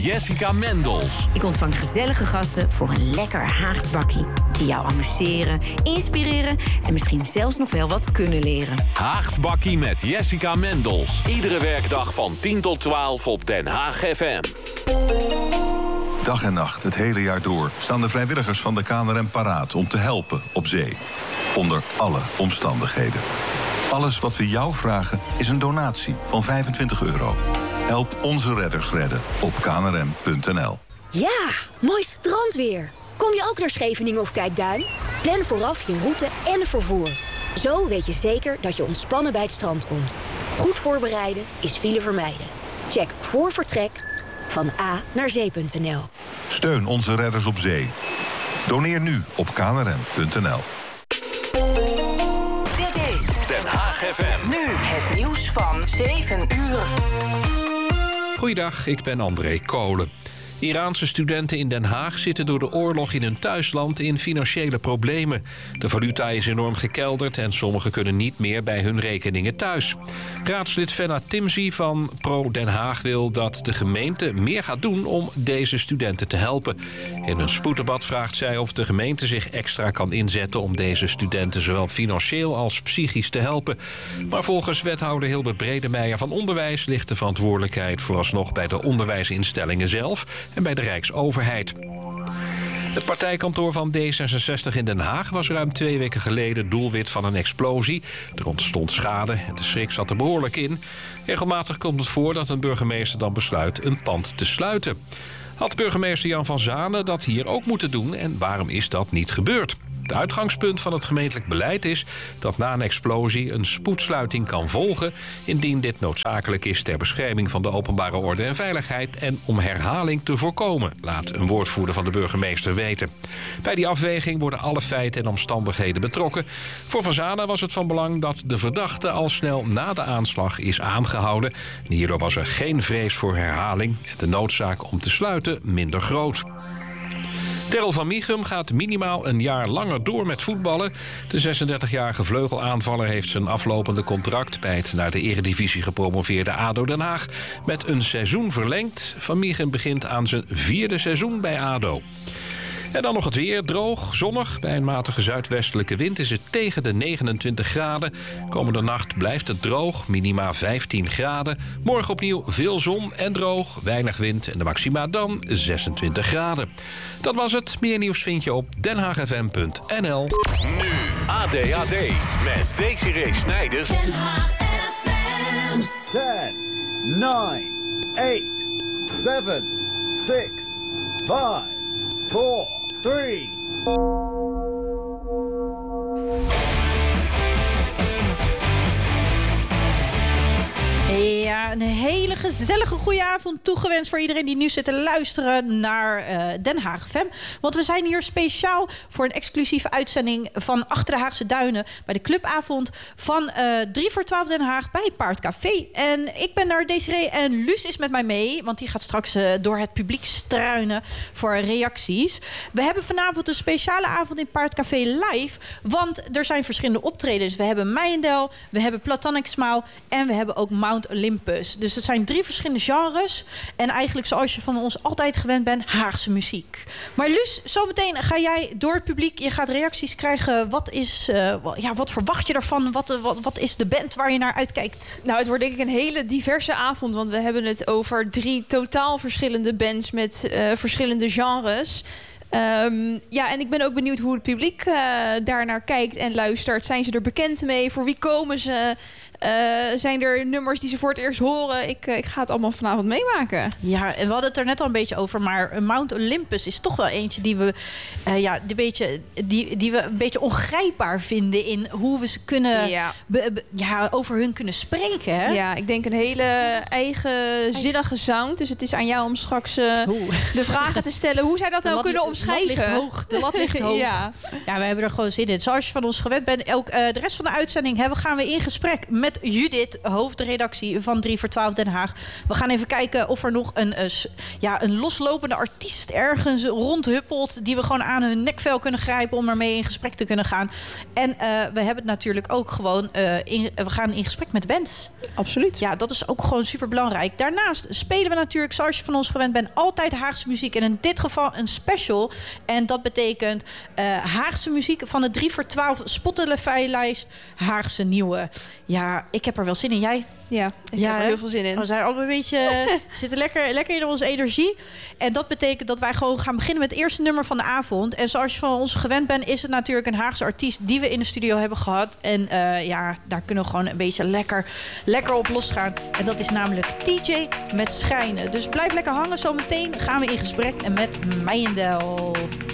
Jessica Mendels. Ik ontvang gezellige gasten voor een lekker Haags bakkie. Die jou amuseren, inspireren en misschien zelfs nog wel wat kunnen leren. Haags bakkie met Jessica Mendels. Iedere werkdag van 10 tot 12 op Den Haag FM. Dag en nacht, het hele jaar door, staan de vrijwilligers van de KNRM paraat om te helpen op zee. Onder alle omstandigheden. Alles wat we jou vragen is een donatie van €25. Help onze redders redden op knrm.nl. Ja, mooi strandweer. Kom je ook naar Scheveningen of Kijkduin? Plan vooraf je route en vervoer. Zo weet je zeker dat je ontspannen bij het strand komt. Goed voorbereiden is file vermijden. Check voor vertrek van A naar zee.nl. Steun onze redders op zee. Doneer nu op knrm.nl. Dit is Den Haag FM. nu het nieuws van 7 uur. Goeiedag, ik ben André Kolen. Iraanse studenten in Den Haag zitten door de oorlog in hun thuisland in financiële problemen. De valuta is enorm gekelderd en sommigen kunnen niet meer bij hun rekeningen thuis. Raadslid Fenna Timzi van Pro Den Haag wil dat de gemeente meer gaat doen om deze studenten te helpen. In een spoeddebat vraagt zij of de gemeente zich extra kan inzetten om deze studenten zowel financieel als psychisch te helpen. Maar volgens wethouder Hilbert Bredemeijer van Onderwijs ligt de verantwoordelijkheid vooralsnog bij de onderwijsinstellingen zelf en bij de Rijksoverheid. Het partijkantoor van D66 in Den Haag was ruim 2 weken geleden doelwit van een explosie. Er ontstond schade en de schrik zat er behoorlijk in. Regelmatig komt het voor dat een burgemeester dan besluit een pand te sluiten. Had burgemeester Jan van Zanen dat hier ook moeten doen en waarom is dat niet gebeurd? Het uitgangspunt van het gemeentelijk beleid is dat na een explosie een spoedsluiting kan volgen indien dit noodzakelijk is ter bescherming van de openbare orde en veiligheid en om herhaling te voorkomen, laat een woordvoerder van de burgemeester weten. Bij die afweging worden alle feiten en omstandigheden betrokken. Voor Van Zanen was het van belang dat de verdachte al snel na de aanslag is aangehouden. En hierdoor was er geen vrees voor herhaling en de noodzaak om te sluiten minder groot. Terrell van Michum gaat minimaal een jaar langer door met voetballen. De 36-jarige vleugelaanvaller heeft zijn aflopende contract bij het naar de eredivisie gepromoveerde ADO Den Haag met een seizoen verlengd. Van Michum begint aan zijn 4e seizoen bij ADO. En dan nog het weer, droog, zonnig. Bij een matige zuidwestelijke wind is het tegen de 29 graden. Komende nacht blijft het droog, minima 15 graden. Morgen opnieuw veel zon en droog, weinig wind en de maxima dan 26 graden. Dat was het. Meer nieuws vind je op denhaagfm.nl. Nu ADAD met Desiree Snijders. Den Haag FM. 10, 9, 8, 7, 6, 5, 4, 3. Ja, een hele gezellige goede avond toegewenst voor iedereen die nu zit te luisteren naar Den Haag FM. Want we zijn hier speciaal voor een exclusieve uitzending van Achter de Haagse Duinen bij de clubavond van 3 voor 12 Den Haag bij Paardcafé. En ik ben daar Desiree en Luus is met mij mee, want die gaat straks door het publiek struinen voor reacties. We hebben vanavond een speciale avond in Paardcafé live, want er zijn verschillende optredens. We hebben Meijendel, we hebben Platonic Smile en we hebben ook Mount Olympus. Dus het zijn 3 verschillende genres. En eigenlijk zoals je van ons altijd gewend bent, Haagse muziek. Maar Luus, zometeen ga jij door het publiek. Je gaat reacties krijgen. Wat verwacht je daarvan? Wat is de band waar je naar uitkijkt? Nou, het wordt denk ik een hele diverse avond. Want we hebben het over 3 totaal verschillende bands met verschillende genres. En ik ben ook benieuwd hoe het publiek daarnaar kijkt en luistert. Zijn ze er bekend mee? Voor wie komen ze? Zijn er nummers die ze voor het eerst horen? Ik ga het allemaal vanavond meemaken. Ja, en we hadden het er net al een beetje over. Maar Mount Olympus is toch wel eentje die we, die we een beetje ongrijpbaar vinden in hoe we ze kunnen over hun kunnen spreken. Hè? Ja, ik denk een hele eigenzinnige sound. Dus het is aan jou om straks de vragen te stellen hoe zij dat nou kunnen omschrijven. De lat ligt hoog. Ja, we hebben er gewoon zin in. Zoals je van ons gewend bent, ook de rest van de uitzending gaan we in gesprek met met Judith, hoofdredactie van 3 voor 12 Den Haag. We gaan even kijken of er nog een loslopende artiest ergens rondhuppelt... die we gewoon aan hun nekvel kunnen grijpen om ermee in gesprek te kunnen gaan. En we hebben het natuurlijk ook gewoon... we gaan in gesprek met de bands. Absoluut. Ja, dat is ook gewoon super belangrijk. Daarnaast spelen we natuurlijk, zoals je van ons gewend bent... altijd Haagse muziek en in dit geval een special. En dat betekent Haagse muziek van de 3 voor 12 Spotify-lijst. Haagse nieuwe. Ja, ik heb er wel zin in. Jij? Ja, ik heb er heel veel zin in. We zijn allemaal een beetje zitten lekker in onze energie. En dat betekent dat wij gewoon gaan beginnen met het eerste nummer van de avond. En zoals je van ons gewend bent, is het natuurlijk een Haagse artiest die we in de studio hebben gehad. En daar kunnen we gewoon een beetje lekker op losgaan. En dat is namelijk TJ met Schijnen. Dus blijf lekker hangen. Zometeen gaan we in gesprek met Meijendel.